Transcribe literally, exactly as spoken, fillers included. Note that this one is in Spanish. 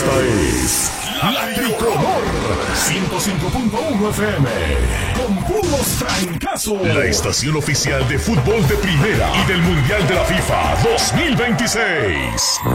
Esta es La Tricolor ciento cinco punto uno F M con puros francazos. La estación oficial de fútbol de primera y del Mundial de la FIFA dos mil veintiséis.